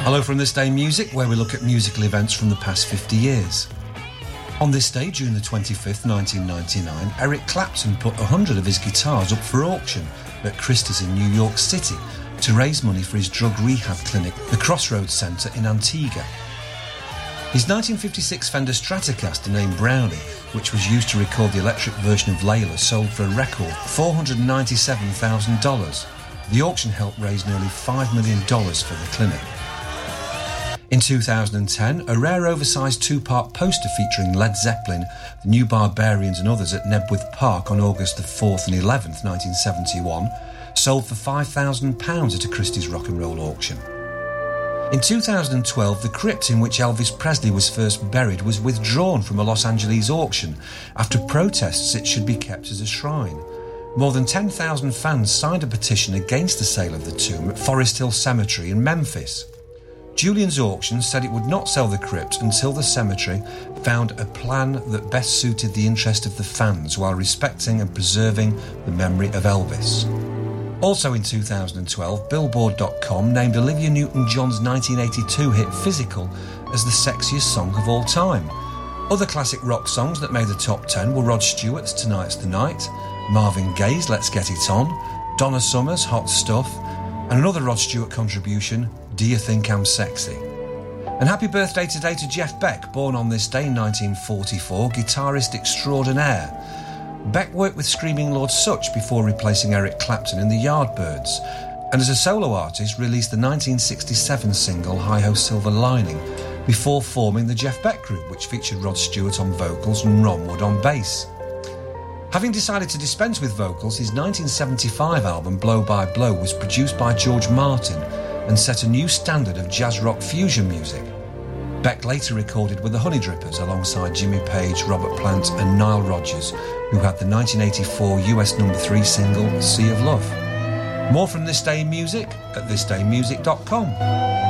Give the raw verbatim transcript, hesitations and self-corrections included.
Hello from This Day Music, where we look at musical events from the past fifty years. On this day, June the twenty-fifth, nineteen ninety-nine, Eric Clapton put one hundred of his guitars up for auction at Christie's in New York City to raise money for his drug rehab clinic, the Crossroads Centre in Antigua. His nineteen fifty-six Fender Stratocaster named Brownie, which was used to record the electric version of Layla, sold for a record four hundred ninety-seven thousand dollars. The auction helped raise nearly five million dollars for the clinic. In two thousand ten, a rare oversized two-part poster featuring Led Zeppelin, the New Barbarians and others at Knebworth Park on August the fourth and eleventh, nineteen seventy-one, sold for five thousand pounds at a Christie's Rock and Roll auction. In two thousand twelve, the crypt in which Elvis Presley was first buried was withdrawn from a Los Angeles auction after protests it should be kept as a shrine. More than ten thousand fans signed a petition against the sale of the tomb at Forest Hill Cemetery in Memphis. Julian's Auction said it would not sell the crypt until the cemetery found a plan that best suited the interest of the fans while respecting and preserving the memory of Elvis. Also in two thousand twelve, Billboard dot com named Olivia Newton-John's nineteen eighty-two hit Physical as the sexiest song of all time. Other classic rock songs that made the top ten were Rod Stewart's Tonight's the Night, Marvin Gaye's Let's Get It On, Donna Summer's Hot Stuff, and another Rod Stewart contribution, Do You Think I'm Sexy? And happy birthday today to Jeff Beck, born on this day in nineteen forty-four, guitarist extraordinaire. Beck worked with Screaming Lord Sutch before replacing Eric Clapton in the Yardbirds, and as a solo artist released the nineteen sixty-seven single Hi Ho Silver Lining before forming the Jeff Beck Group, which featured Rod Stewart on vocals and Ron Wood on bass. Having decided to dispense with vocals, his nineteen seventy-five album Blow by Blow was produced by George Martin and set a new standard of jazz rock fusion music. Beck later recorded with the Honey Drippers alongside Jimmy Page, Robert Plant and Nile Rodgers, who had the nineteen eighty-four U S number three single Sea of Love. More from This Day in Music at this day music dot com.